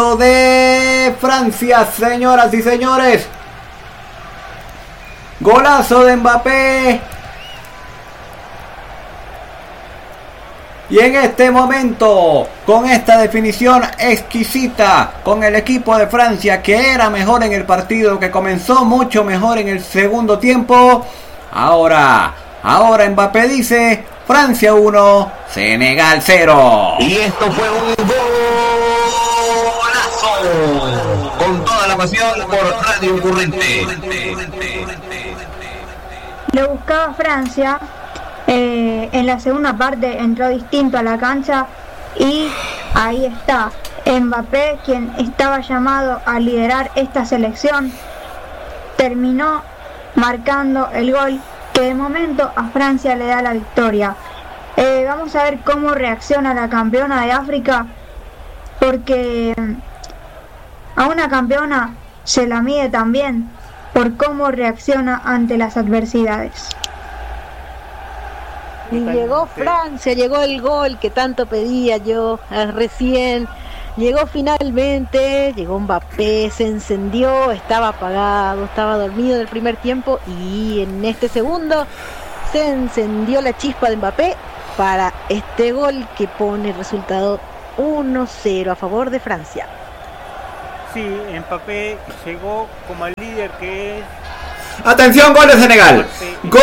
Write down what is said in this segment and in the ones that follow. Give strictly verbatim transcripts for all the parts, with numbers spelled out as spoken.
lado de Francia, señoras y señores. Golazo de Mbappé. Y en este momento, con esta definición exquisita, con el equipo de Francia que era mejor en el partido, que comenzó mucho mejor en el segundo tiempo. Ahora, ahora Mbappé dice: Francia uno, Senegal cero. Y esto fue un golazo. Con toda la pasión por Radio Currente. Lo buscaba Francia. Eh, en la segunda parte entró distinto a la cancha y ahí está Mbappé, quien estaba llamado a liderar esta selección, terminó marcando el gol que de momento a Francia le da la victoria. Eh, vamos a ver cómo reacciona la campeona de África, porque a una campeona se la mide también por cómo reacciona ante las adversidades. Y llegó Francia, llegó el gol que tanto pedía yo recién, llegó finalmente, llegó Mbappé, se encendió, estaba apagado, estaba dormido en el primer tiempo y en este segundo se encendió la chispa de Mbappé para este gol que pone el resultado uno cero a favor de Francia. Sí, Mbappé llegó como el líder que es. Atención, gol de Senegal. Gol.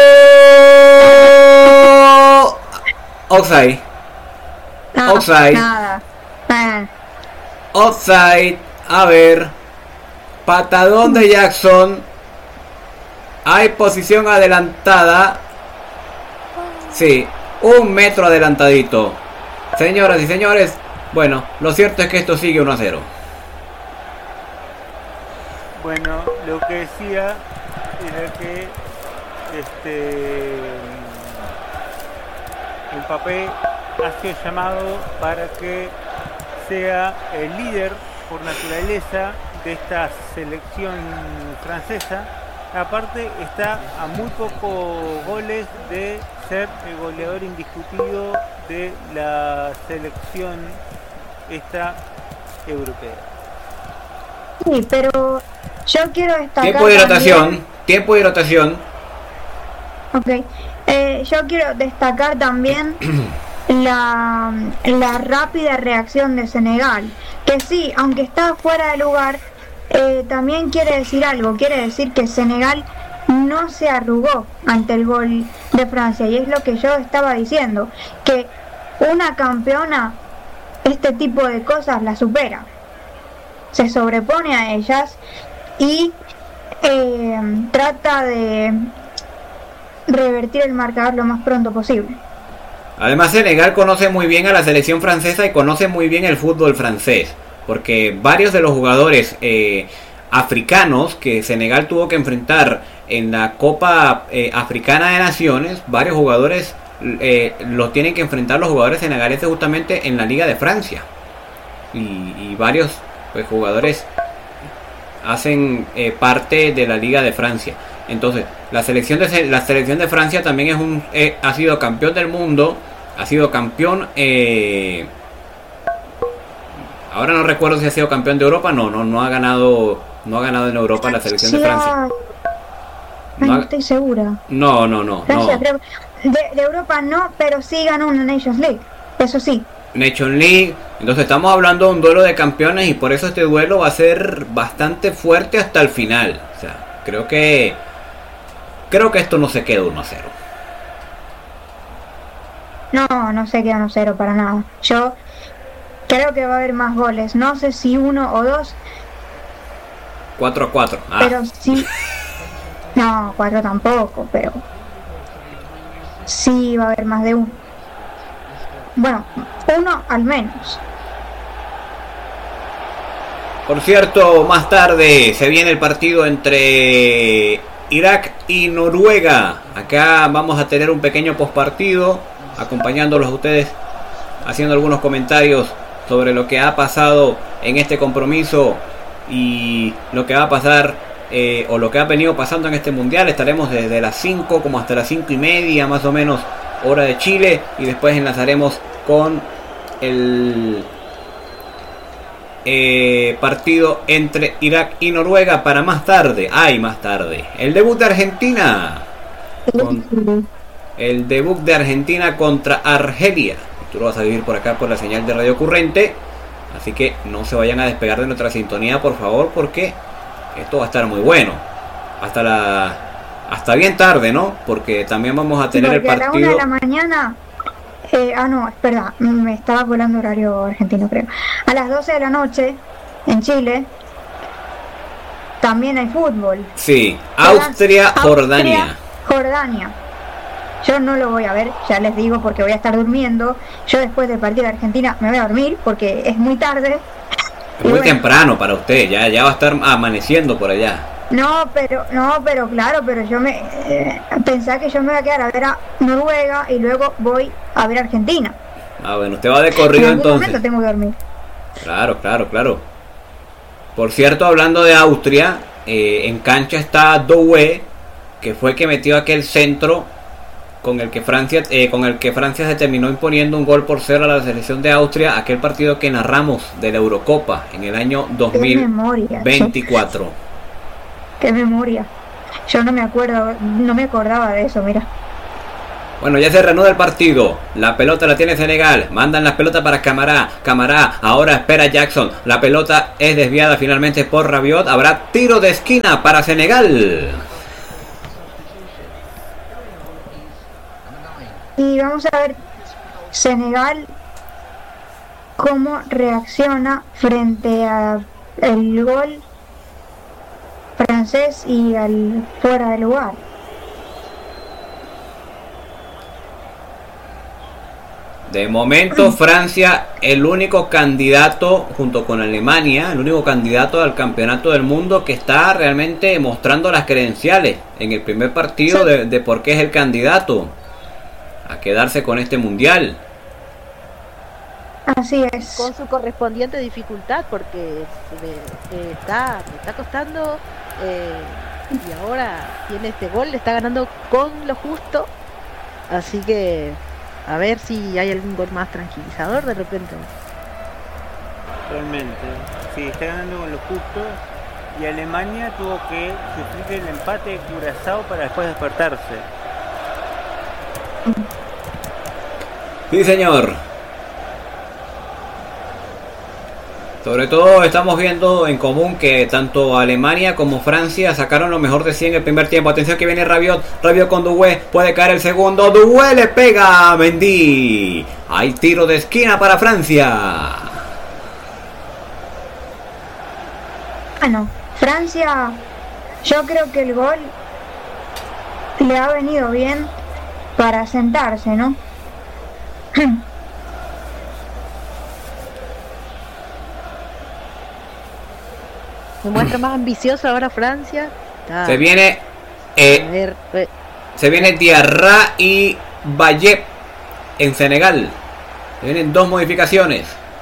Offside. No, Offside. Nada. nada. Offside. A ver. Patadón de Jackson. Hay posición adelantada. Sí, un metro adelantadito. Señoras y señores, bueno, lo cierto es que esto sigue uno a cero. Bueno, lo que decía era que este Mbappé ha sido llamado para que sea el líder por naturaleza de esta selección francesa. Aparte está a muy pocos goles de ser el goleador indiscutido de la selección esta europea. Sí, pero yo quiero destacar. Tiempo de rotación. también... Tiempo de rotación. Ok. Eh, yo quiero destacar también la, la rápida reacción de Senegal. Que sí, aunque está fuera de lugar, eh, también quiere decir algo. Quiere decir que Senegal no se arrugó ante el gol de Francia. Y es lo que yo estaba diciendo. Que una campeona, este tipo de cosas la supera. Se sobrepone a ellas y eh, trata de revertir el marcador lo más pronto posible. Además, Senegal conoce muy bien a la selección francesa y conoce muy bien el fútbol francés, porque varios de los jugadores eh, africanos que Senegal tuvo que enfrentar en la Copa eh, Africana de Naciones, varios jugadores eh, los tienen que enfrentar los jugadores senegaleses justamente en la Liga de Francia, y, y varios pues, jugadores hacen eh, parte de la Liga de Francia. Entonces, la selección de la selección de Francia también es un eh, ha sido campeón del mundo, ha sido campeón. Eh, ahora no recuerdo si ha sido campeón de Europa. No, no, no ha ganado, no ha ganado en Europa la selección de Francia. No, no estoy segura. No, no, no. Francia, no. Creo, de, de Europa no, pero sí ganó una Nations League. Eso sí. Nation League. Entonces estamos hablando de un duelo de campeones y por eso este duelo va a ser bastante fuerte hasta el final. O sea, creo que creo que esto no se queda uno a cero. No, no se queda uno a cero para nada. Yo creo que va a haber más goles. No sé si uno o dos. cuatro a cuatro. Ah. Pero sí. No, cuatro tampoco, pero sí va a haber más de uno. Bueno, uno al menos. Por cierto, más tarde se viene el partido entre Irak y Noruega. Acá vamos a tener un pequeño postpartido, acompañándolos a ustedes, haciendo algunos comentarios sobre lo que ha pasado en este compromiso y lo que va a pasar eh, o lo que ha venido pasando en este mundial. Estaremos desde las cinco como hasta las cinco y media más o menos, hora de Chile, y después enlazaremos con el eh, partido entre Irak y Noruega para más tarde. Ay, más tarde. El debut de Argentina. Con, el debut de Argentina contra Argelia. Tú lo vas a vivir por acá por la señal de Radio Currente. Así que no se vayan a despegar de nuestra sintonía, por favor, porque esto va a estar muy bueno. Hasta la hasta bien tarde, ¿no? Porque también vamos a tener porque el partido. A la una de la mañana. Eh, ah, no, espera, me estaba volando horario argentino, creo. A las doce de la noche, en Chile, también hay fútbol. Sí, Austria, Jordania. Austria, Jordania. Yo no lo voy a ver, ya les digo, porque voy a estar durmiendo. Yo después del partido de Argentina me voy a dormir porque es muy tarde. Es muy bueno, temprano para usted, ya, ya va a estar amaneciendo por allá. No, pero, no, pero claro, pero yo me eh, pensaba que yo me voy a quedar a ver a Noruega y luego voy a ver a Argentina. Ah, bueno, usted va de corrido en algún entonces. momento tengo que dormir. Claro, claro, claro. Por cierto, hablando de Austria, eh, en cancha está Doué, que fue el que metió aquel centro con el que Francia, eh, con el que Francia se terminó imponiendo un gol por cero a la selección de Austria, aquel partido que narramos de la Eurocopa en el año dos mil veinticuatro. Qué memoria. Yo no me acuerdo, no me acordaba de eso, mira. Bueno, ya se reanuda el partido. La pelota la tiene Senegal. Mandan la pelota para Camará. Camará ahora espera Jackson. La pelota es desviada finalmente por Rabiot. Habrá tiro de esquina para Senegal. Y vamos a ver Senegal cómo reacciona frente a el gol francés y al fuera de lugar. De momento Francia el único candidato junto con Alemania, el único candidato al campeonato del mundo que está realmente mostrando las credenciales en el primer partido, sí, de, de por qué es el candidato a quedarse con este mundial. Así es. Con su correspondiente dificultad, porque eh, está, está costando eh, y ahora tiene este gol, le está ganando con lo justo, así que a ver si hay algún gol más tranquilizador de repente. Realmente, sí, está ganando con lo justo, y Alemania tuvo que sufrir el empate de Curazao para después despertarse. Sí, señor. Sobre todo estamos viendo en común que tanto Alemania como Francia sacaron lo mejor de sí en el primer tiempo. Atención que viene Rabiot, Rabiot con Doué, puede caer el segundo, Doué le pega a Mendy. Hay tiro de esquina para Francia. Bueno, Francia, yo creo que el gol le ha venido bien para sentarse, ¿no? Se muestra más ambicioso ahora Francia. Ah. Se viene eh, A ver, eh. Se viene Diarra y Bayeb en Senegal. Se vienen dos modificaciones.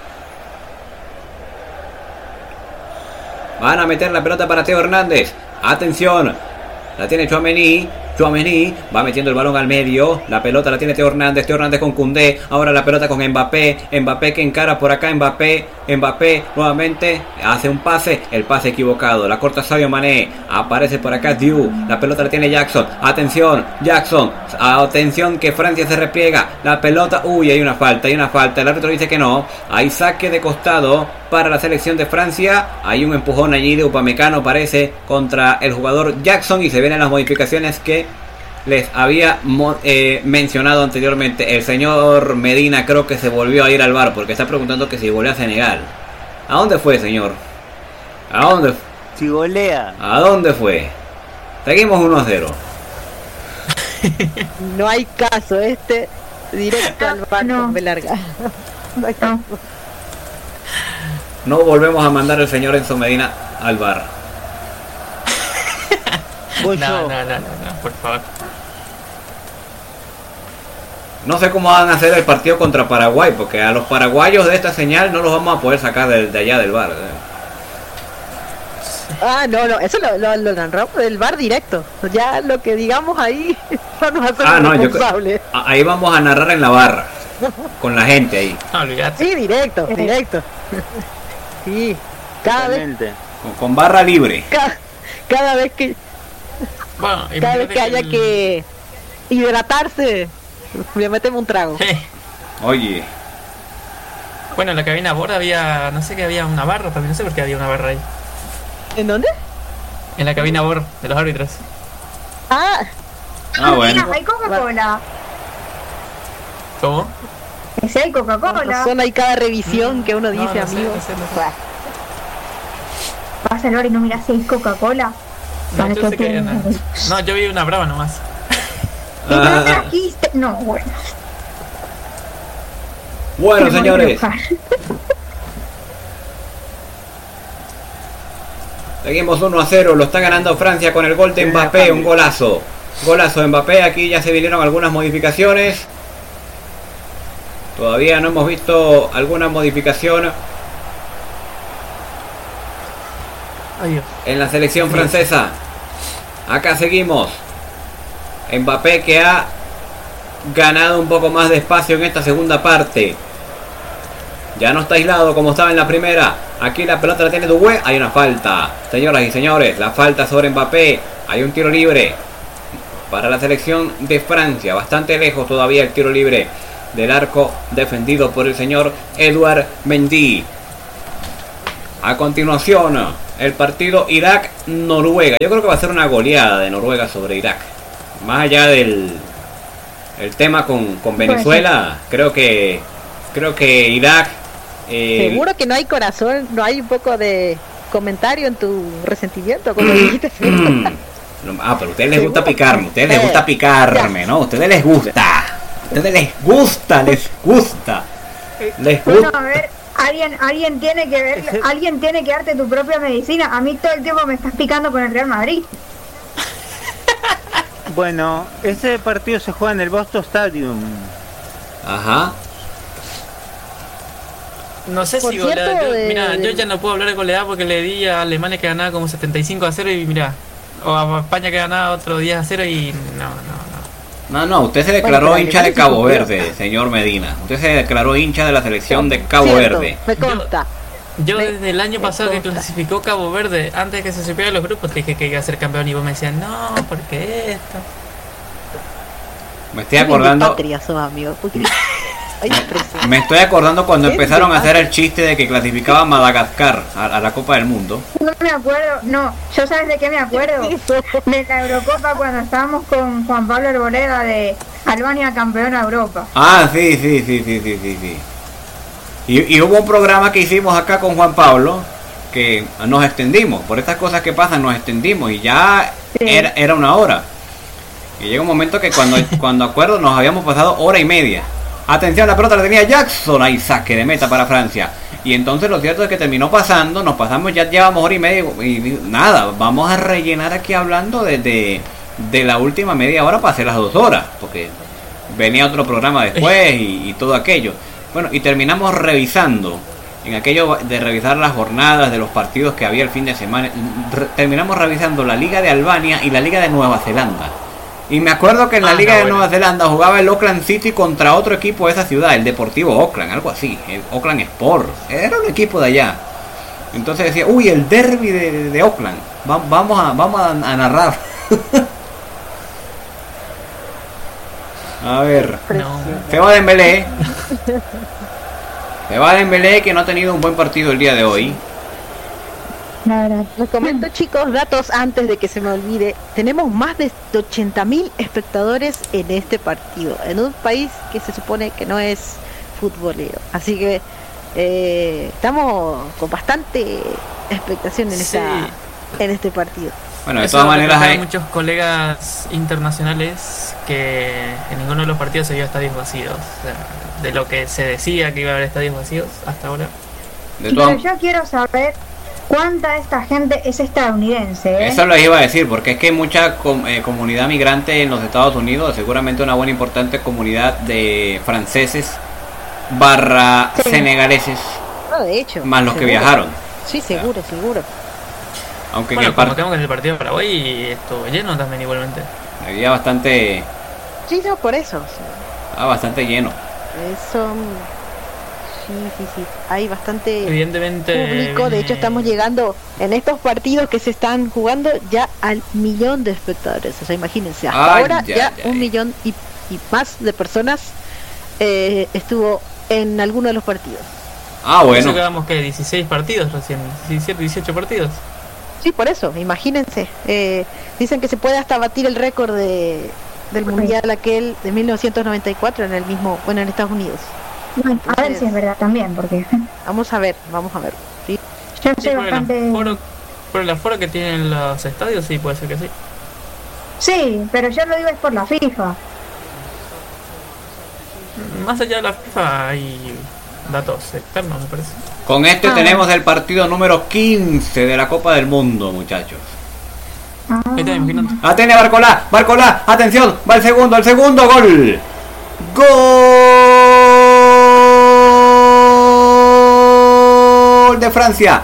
Van a meter la pelota para Teo Hernández. Atención, la tiene Tchouaméni. Tchouaméni va metiendo el balón al medio. La pelota la tiene Teo Hernández. Teo Hernández con Koundé. Ahora la pelota con Mbappé. Mbappé que encara por acá. Mbappé. Mbappé nuevamente hace un pase. El pase equivocado. La corta Sadio Mané. Aparece por acá Diu. La pelota la tiene Jackson. Atención. Jackson. Atención que Francia se repliega. La pelota. Uy, hay una falta. Hay una falta. El árbitro dice que no. Hay saque de costado para la selección de Francia. Hay un empujón allí de Upamecano, parece, contra el jugador Jackson. Y se vienen las modificaciones que les había eh, mencionado anteriormente. El señor Medina creo que se volvió a ir al bar porque está preguntando que si volvió a Senegal. ¿A dónde fue, señor? ¿A dónde? Si golea. ¿A dónde fue? Seguimos uno a cero. No hay caso, este directo al bar no. con B larga. No hay caso. No volvemos a mandar al señor Enzo Medina al bar. No, no, no, no, no, por favor. No sé cómo van a hacer el partido contra Paraguay, porque a los paraguayos de esta señal no los vamos a poder sacar de, de allá del bar. Ah, no, no, eso lo, lo, lo narramos del bar directo. Ya lo que digamos ahí no nos hacemos ah, no, responsables. Yo, ahí vamos a narrar en la barra, con la gente ahí. No, olvídate. Sí, directo, directo. Sí, cada vez, Totalmente. Con, con barra libre. cada, cada vez que Bueno, cada vez que haya el- que hidratarse, le metemos un trago. Sí. Oye, Bueno, en la cabina a bordo había, no sé que había una barra también, no sé por qué había una barra ahí. ¿En dónde? En la cabina a bordo de los árbitros. Ah, ah bueno. Mira, hay Coca-Cola. ¿Cómo? Que si hay con Coca-Cola. razón hay cada revisión que uno No, dice, no sé, amigo. no sé, no sé. Buah. Vas al bar y no miras si hay Coca-Cola. No, Para yo que sé que te- había una- No, yo vi una brava nomás. Y no Ah, trajiste. No, bueno. bueno, Me voy a señores, enojar. seguimos uno a cero, lo está ganando Francia con el gol de Mbappé, un golazo. Golazo de Mbappé, aquí ya se vinieron algunas modificaciones. Todavía no hemos visto alguna modificación Adiós. en la selección francesa. Acá seguimos. Mbappé que ha ganado un poco más de espacio en esta segunda parte. Ya no está aislado como estaba en la primera. Aquí la pelota la tiene Doué. Hay una falta. Señoras y señores, la falta sobre Mbappé. Hay un tiro libre para la selección de Francia. Bastante lejos todavía el tiro libre del arco defendido por el señor Edouard Mendy. A continuación, el partido Irak-Noruega. Yo creo que va a ser una goleada de Noruega sobre Irak. Más allá del el tema con, con Venezuela, creo que creo que Irak eh, Seguro que no hay corazón, no hay un poco de comentario en tu resentimiento, como dijiste. ah, pero a ustedes les gusta Seguro. picarme, a ustedes les Eh, gusta picarme, ¿no? A ustedes les gusta. A ustedes les gusta, les gusta. Les Bueno, gusta. a ver, alguien, alguien tiene que ver, Ese- alguien tiene que darte tu propia medicina. A mí todo el tiempo me estás picando con el Real Madrid. Bueno, ese partido se juega en el Boston Stadium. Ajá. No sé Por si cierto, goleada. Yo, de- mira, yo de- ya no puedo hablar de goleada porque le di a Alemania que ganaba como setenta y cinco a cero y mira. O a España que ganaba otro diez a cero y no, no, no. No, no, usted se declaró Bueno, pero hincha de Alemania Cabo sí cumplió. Verde, señor Medina. Usted se declaró hincha de la selección de Cabo Cierto, Verde. me consta. Yo Me- desde el año me pasado que consta. clasificó Cabo Verde, antes de que se supieran los grupos, te dije que iba a ser campeón y vos me decías, no, porque esto. Me estoy Qué bien de acordando, patria sos, amigo. porque- Ay, impresionante. me estoy acordando cuando Qué empezaron a hacer simpático. el chiste de que clasificaba Madagascar a, a la Copa del Mundo. No me acuerdo, no, yo sabes de qué me acuerdo. De la Eurocopa cuando estábamos con Juan Pablo Arboleda de Albania campeona de Europa. Ah, sí, sí, sí, sí, sí, sí, sí. Y, y hubo un programa que hicimos acá con Juan Pablo que nos extendimos. Por estas cosas que pasan nos extendimos y ya Sí. era, era una hora. Y llega un momento que cuando, cuando acuerdo nos habíamos pasado hora y media. Atención, la pelota la tenía Jackson. Ahí saque de meta para Francia. Y entonces lo cierto es que terminó pasando. Nos pasamos, ya llevamos hora y media. Y, y nada, vamos a rellenar aquí hablando desde de la última media hora para hacer las dos horas. Porque venía otro programa después y, y todo aquello. Bueno, y terminamos revisando. En aquello de revisar las jornadas de los partidos que había el fin de semana. Re- terminamos revisando la Liga de Albania y la Liga de Nueva Zelanda. Y me acuerdo que en la Ah, Liga no, de bueno. Nueva Zelanda jugaba el Auckland City contra otro equipo de esa ciudad, el Deportivo Auckland, algo así, el Auckland Sport, era un equipo de allá. Entonces decía, uy, el derby de, de Auckland, Va- vamos a vamos a, a narrar. A ver, No. se va Dembélé. Se va Dembélé que no ha tenido un buen partido el día de hoy. La verdad. Les comento, chicos, datos antes de que se me olvide. Tenemos más de ochenta mil espectadores en este partido, en un país que se supone que no es futbolero. Así que eh, estamos con bastante expectación en, Sí. esta, en este partido. Bueno, de Eso todas lo maneras reportaron hay, muchos colegas internacionales que en ninguno de los partidos se vio estadios vacíos. O sea, de lo que se decía que iba a haber estadios vacíos hasta ahora. de Pero todas, yo quiero saber cuánta de esta gente es estadounidense, ¿eh? eso les iba a decir, porque es que hay mucha com- eh, comunidad migrante en los Estados Unidos, seguramente una buena importante comunidad de franceses barra Sí. senegaleses, No, de hecho. más los que seguro. viajaron. Sí, seguro, seguro. Aunque en Bueno, el como parque tenemos en el partido de Paraguay estuvo lleno también igualmente. había bastante, Sí, no, por eso. o sea, ah, bastante lleno. eh, son Sí, sí, sí. Hay bastante Evidentemente. público. De hecho, viene- estamos llegando en estos partidos que se están jugando ya al millón de espectadores. O sea, imagínense, hasta Ay, ahora ay, ya ay. un millón y, y más de personas eh, estuvo en alguno de los partidos. Ah, Eso bueno. quedamos que dieciséis partidos recién, diecisiete, dieciocho partidos. Sí, por eso, imagínense. Eh, dicen que se puede hasta batir el récord de, del mundial aquel de mil novecientos noventa y cuatro en el mismo, bueno, en Estados Unidos. Bueno, a ver si es verdad también, porque Vamos a ver, vamos a ver. ¿sí? yo Sí, soy por, el bastante... aforo, por el aforo que tienen los estadios, sí, puede ser que sí. Sí, pero yo lo digo es por la FIFA. Más allá de la FIFA hay datos externos, me parece. Con este Ah, tenemos el partido número quince de la Copa del Mundo, muchachos. Ah, Ahí está, imaginando. Atiende Barcolá, Barcolá, atención, va el segundo, el segundo gol. Gol de Francia.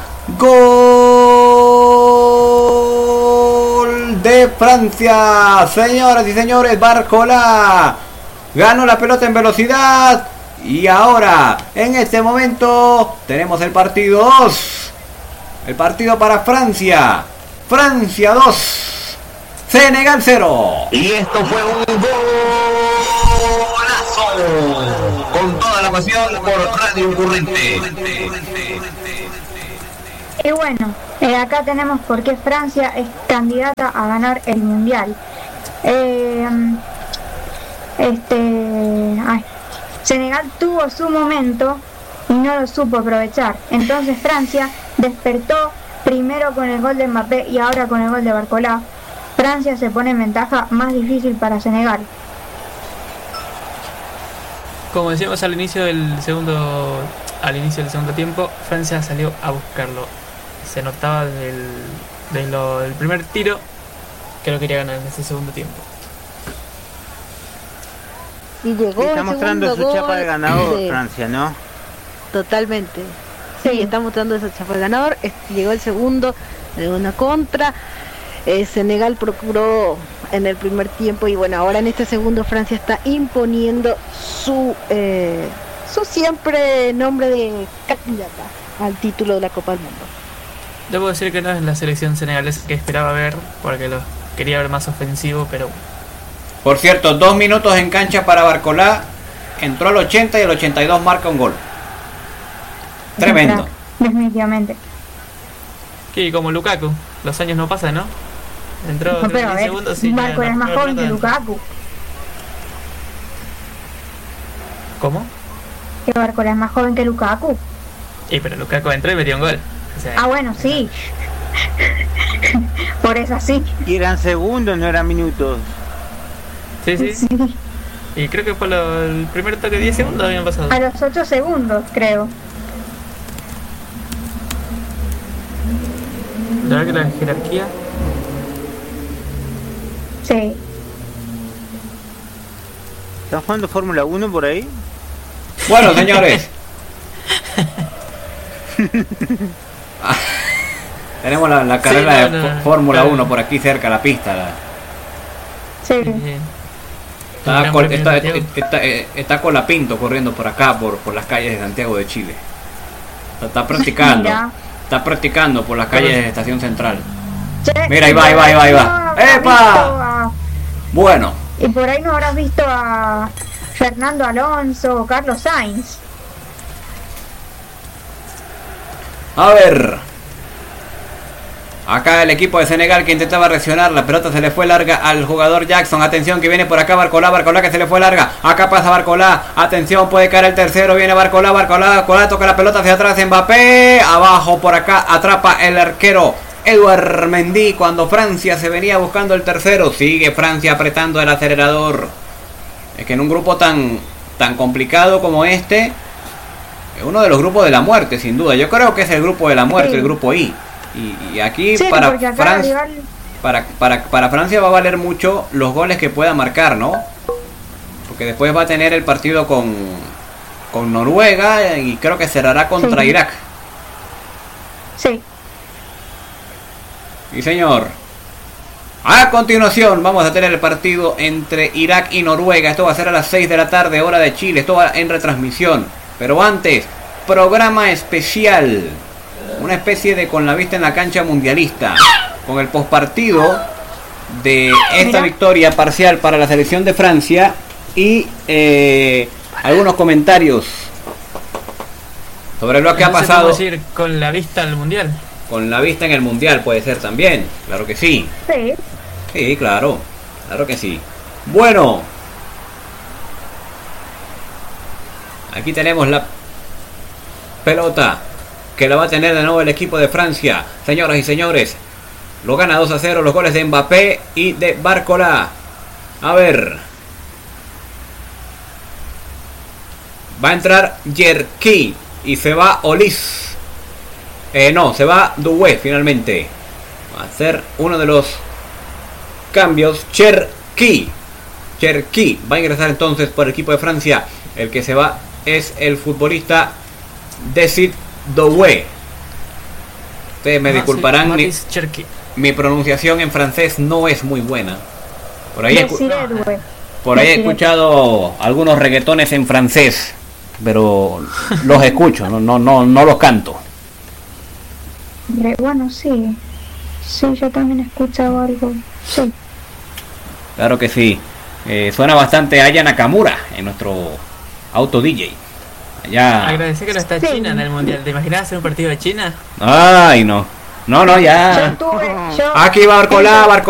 Gol de Francia. Señoras y señores, Barcolá ganó la pelota en velocidad. Y ahora, en este momento, tenemos el partido dos. El partido para Francia. Francia dos. Senegal cero. Y esto fue un golazo. Con toda la pasión por Radio Currente. Y bueno, eh, acá tenemos por qué Francia es candidata a ganar el mundial. Eh, este, ay, Senegal tuvo su momento y no lo supo aprovechar. Entonces Francia despertó primero con el gol de Mbappé y ahora con el gol de Barcolá. Francia se pone en ventaja más difícil para Senegal. Como decíamos al inicio del segundo, al inicio del segundo tiempo, Francia salió a buscarlo. Se notaba desde el, desde lo, del primer tiro que lo quería ganar en ese segundo tiempo. Y llegó Está el mostrando su segundo chapa de gol ganador, de- Francia, ¿no? Totalmente. Sí, está mostrando esa chapa de ganador. Es- Llegó el segundo de una contra. Eh, Senegal procuró en el primer tiempo y bueno, ahora en este segundo Francia está imponiendo su eh, su siempre nombre de candidata al título de la Copa del Mundo. Debo decir que no es la selección senegalesa que esperaba ver, porque lo quería ver más ofensivo, pero Por cierto, dos minutos en cancha para Barcolá. Entró al ochenta y al ochenta y dos marca un gol. Tremendo. Definitivamente. que como Lukaku, los años no pasan, ¿no? Entró No, pero a diez ver, segundos y Barco ya es la más primera joven que pelota dentro. Lukaku. ¿Cómo? Que Barco es más joven que Lukaku. Y pero Lukaku entró y metió un gol. O sea, Ah, bueno, sí. Por eso sí. Y eran segundos, no eran minutos. sí, sí. Sí. Y creo que fue lo- el primer toque diez segundos habían pasado. A los ocho segundos, creo. La verdad que la jerarquía. Sí. ¿Están jugando Fórmula uno por ahí? Bueno, señores. Ah, tenemos la, la carrera Sí, no, de no, Fó- no. Fórmula Claro. uno por aquí cerca, la pista. La- Sí. eh, está, Gran con, Premio está, de Santiago. está, eh, está con la Pinto corriendo por acá, por, por las calles de Santiago de Chile. Está, está practicando. Mira. Está practicando por las calles de Estación Central. Che, Mira, ahí va, ahí va, ahí va, ahí va. no habrás ¡Epa! visto a- Bueno, Y por ahí no habrás visto a Fernando Alonso o Carlos Sainz. a ver. Acá el equipo de Senegal que intentaba reaccionar. La pelota se le fue larga al jugador Jackson. Atención que viene por acá Barcolá. Barcolá que se le fue larga. Acá pasa Barcolá. Atención, puede caer el tercero. Viene Barcolá. Barcolá. Barcolá toca la pelota hacia atrás. Mbappé. Abajo por acá. Atrapa el arquero Eduard Mendy. Cuando Francia se venía buscando el tercero. Sigue Francia apretando el acelerador. Es que en un grupo tan, tan complicado como este. Es uno de los grupos de la muerte, sin duda. Yo creo que es el grupo de la muerte, Sí. el grupo I. Y, y aquí Sí, para, porque acá Fran- el rival... para, para, para Francia va a valer mucho los goles que pueda marcar, ¿no? Porque después va a tener el partido con, con Noruega y creo que cerrará contra Sí. Irak. Sí. Sí, señor. A continuación vamos a tener el partido entre Irak y Noruega. Esto va a ser a las seis de la tarde, hora de Chile. Esto va en retransmisión. Pero antes, programa especial, una especie de con la vista en la cancha mundialista, con el postpartido de esta Mira. victoria parcial para la selección de Francia y eh, algunos comentarios sobre lo que ha Entonces, pasado. podemos ir con la vista al mundial. Con la vista en el mundial puede ser también, claro que sí. Sí. Sí, claro, claro que sí. Bueno, aquí tenemos la pelota que la va a tener de nuevo el equipo de Francia. Señoras y señores, lo gana dos a cero, los goles de Mbappé y de Barcola. A ver, va a entrar Cherki y se va Olis. Eh, no, se va Doué finalmente. Va a ser uno de los cambios. Cherki. Cherki va a ingresar entonces por el equipo de Francia. El que se va es el futbolista Desire Doué. Ustedes me disculparán, mi, Matis Cherki. mi pronunciación en francés no es muy buena. Por ahí, escu- Desire Doué. por ahí he Desire. escuchado algunos reggaetones en francés, pero los escucho, no, no, no, no los canto. Re- Bueno, sí. Sí, yo también he escuchado algo. Sí. Claro que sí. Eh, suena bastante Aya Nakamura en nuestro auto D J. Allá. Agradecer que no está Sí. China en el mundial. ¿Te imaginas hacer un partido de China? Ay, no. No, no, Yo ya. estuve. Yo, Aquí va Barcola, Barcola.